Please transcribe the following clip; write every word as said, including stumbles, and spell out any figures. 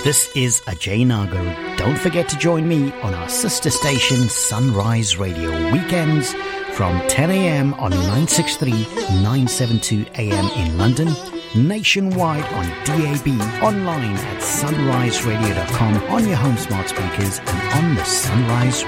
This is Ajay Nagar. Don't forget to join me on our sister station Sunrise Radio weekends from ten a.m. on nine sixty-three, nine seventy-two A M in London, nationwide on D A B, online at sunrise radio dot com, on your home smart speakers and on the Sunrise